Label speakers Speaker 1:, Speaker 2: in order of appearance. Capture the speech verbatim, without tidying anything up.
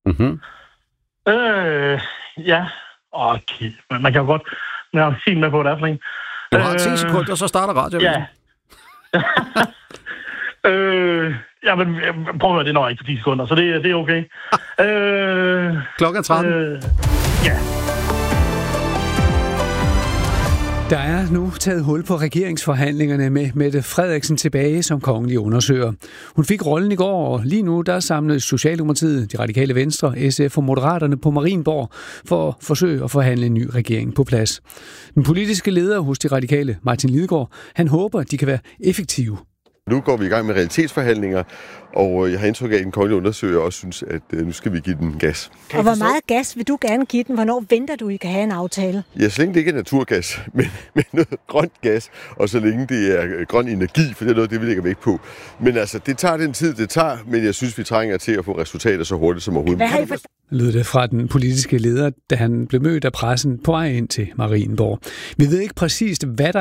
Speaker 1: Mm-hmm.
Speaker 2: Øh, ja. Okay. Man kan jo godt... Man har sin med på, hvad det er for en.
Speaker 1: Du har ti sekunder, så starter radioavisen.
Speaker 2: Ja. øh, ja, men prøv at høre, det når ikke for ti sekunder, så det, det er okay. øh,
Speaker 1: Klokken tretten.
Speaker 2: Øh, ja.
Speaker 3: Der er nu taget hul på regeringsforhandlingerne med Mette Frederiksen tilbage som kongelig undersøger. Hun fik rollen i går, og lige nu der samles Socialdemokratiet, De Radikale Venstre, S F og Moderaterne på Marienborg for at forsøge at forhandle en ny regering på plads. Den politiske leder hos De Radikale, Martin Lidegaard, han håber, at de kan være effektive.
Speaker 4: Nu går vi i gang med realitetsforhandlinger, og jeg har indtryk af, at den kongelige undersøger også synes, at nu skal vi give den gas.
Speaker 5: Og hvor meget gas vil du gerne give den? Hvornår venter du, I kan have en aftale?
Speaker 4: Ja, så længe det ikke er naturgas, men, men noget grønt gas, og så længe det er grøn energi, for det er noget, det vi lægger vægt på. Men altså, det tager den tid, det tager, men jeg synes, vi trænger til at få resultater så hurtigt som overhovedet.
Speaker 5: Hvad har I for...
Speaker 3: lød det fra den politiske leder, da han blev mødt af pressen på vej ind til Marienborg. Vi ved ikke præcist, hvad der